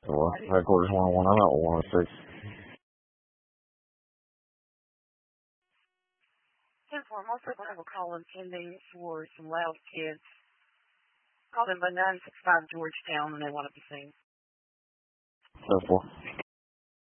Well, headquarters 101, I'm out 106. 10-4, most people have a call in pending for some loud kids. Call them by 965 Georgetown and they want to be seen. 10-4.